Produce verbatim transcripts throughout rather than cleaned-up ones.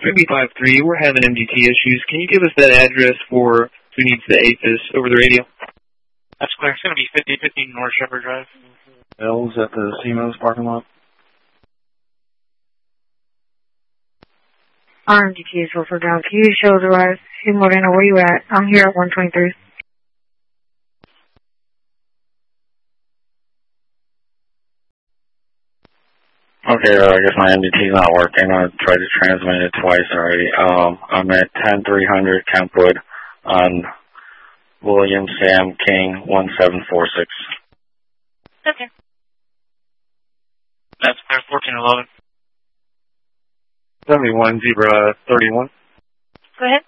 three B five three, we're having M D T issues. Can you give us that address for who needs the APHIS over the radio? That's clear. It's going to be fifty fifty North Shepherd Drive. Bell's at the C M O's parking lot. R M D T is over down. Can you show the rise? Hey, Moreno, where you at? I'm here at one twenty-three. Okay, uh, I guess my M D T is not working. I tried to transmit it twice already. Um, I'm at ten three hundred Kempwood on William Sam King one seven four six. Okay. That's clear. fourteen eleven. seventy-one Zebra thirty-one. Go ahead.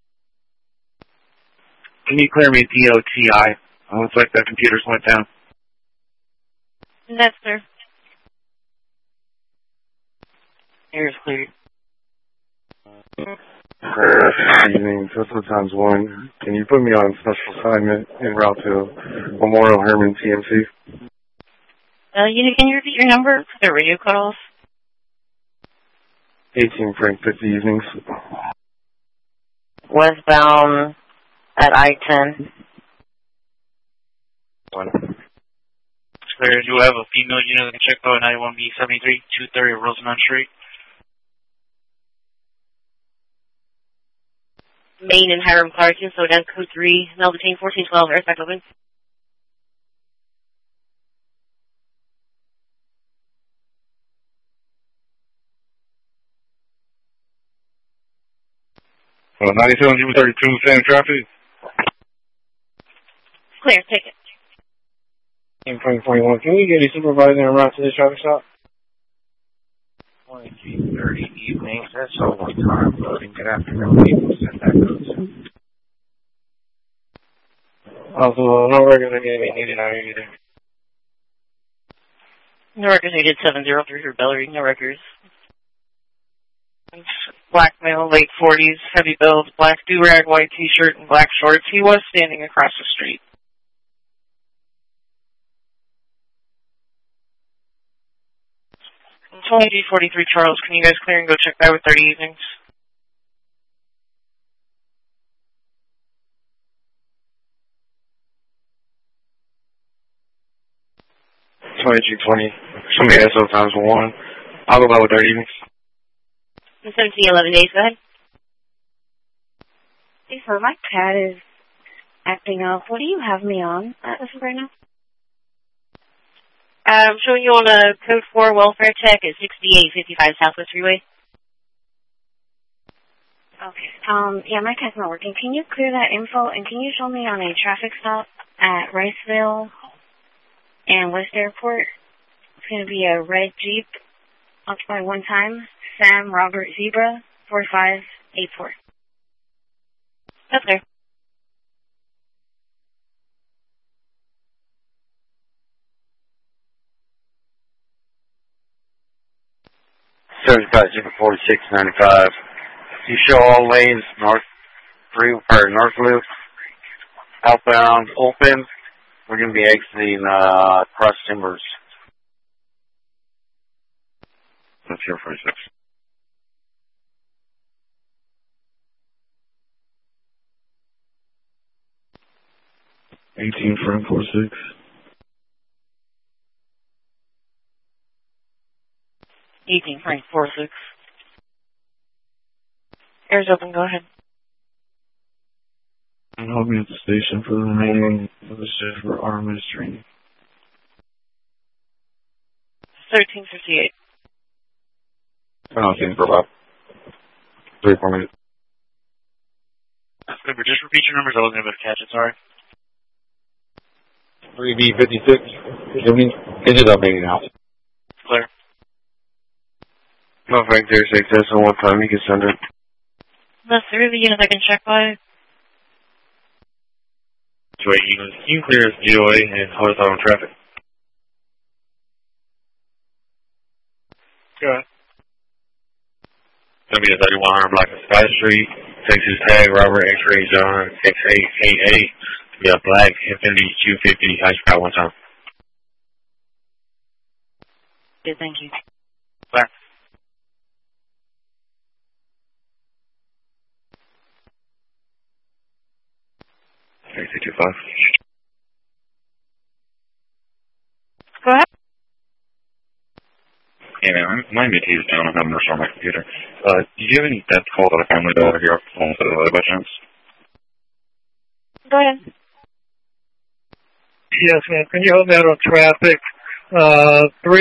Can you clear me D O T I? It looks like the computers went down. That's clear. Here's clear. Evening, Tesla times one. Can you put me on special assignment en route to Memorial Herman T M C? Uh, you, can you repeat your number for the radio cutoff? eighteen Frank fifty evenings. Westbound at I ten. One. It's clear. You have a female unit that can check out ninety-one B seventy-three, two thirty Rosamond Street. Main and Hiram Clarkson, so down code three, Melbatane fourteen twelve, air back open. Well, ninety-seven Zebra thirty-two, same traffic. Clear, take it. In Frank forty-one, can you get a supervisor en route to this traffic stop? twenty-three thirty evenings, that's all the time loading. Good afternoon, people. Send that goes. Also, no regular needed out here either. No records needed, seven zero three for Bellary, no records. Black male, late forties, heavy build, black do-rag, white t-shirt, and black shorts. He was standing across the street. twenty D forty-three Charles, can you guys clear and go check that with thirty evenings? twenty-two twenty, somebody S O times one. I'll go by with thirty evenings. seventeen eleven days, go ahead. Hey, sir, my cat is acting up. What do you have me on as of right now? I'm showing you on a code four welfare check at sixty-eight fifty-five Southwest Freeway. Okay. Um, yeah, my cat's not working. Can you clear that info, and can you show me on a traffic stop at Riceville and West Airport? It's going to be a red Jeep, occupied one time, Sam Robert Zebra, four five eight four. That's there. seventy-five Zebra forty-six ninety-five. You show all lanes north three or north loop, outbound open. We're going to be exiting uh, Cross Timbers. That's your forty-six. eighteen Frank forty-six. eighteen Frank forty-six. Air's open, go ahead. I'll be at the station for the remaining of the shift for Armitage training. thirteen fifty-eight. I don't think for about three, four minutes. Good, but just repeat your numbers. I wasn't able to catch it, sorry. three B fifty-six. Is it updating now? Clear. No, Frank, there's access on one time. You can send it. That's three of the units I can check by. Wait, you can, you can clear D O A and hold us on traffic. Go ahead. W thirty-one hundred block of Sky Street. Texas tag Robert X-ray John six eight eight eight. We have black Infinity Q fifty. I just got one time. Good, thank you. Clear. three two two five. Go ahead. Hey man, my M D T is down. I have numbers on my computer. Uh, do you have any death call that a family dollar here off the phone for the delay by chance? Go ahead. Yes, ma'am. Can you help me out on traffic? Uh, three